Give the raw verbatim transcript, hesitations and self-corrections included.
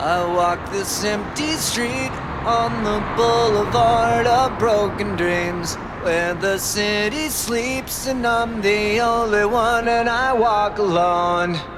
I walk this empty street on the boulevard of broken dreams, where the city sleeps and I'm the only one and I walk alone.